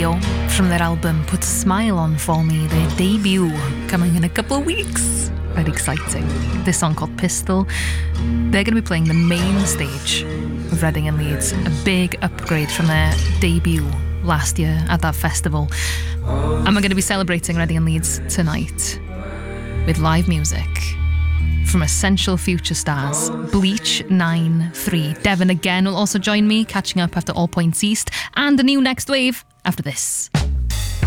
video from their album Put a Smile On For Me, their debut, coming in a couple of weeks. Very exciting. This song called Pistol. They're going to be playing the main stage of Reading and Leeds, a big upgrade from their debut last year at that festival. And we're going to be celebrating Reading and Leeds tonight with live music from Essential Future Stars, Bleach 9-3. Devon again will also join me, catching up after All Points East, and a new Next Wave after this.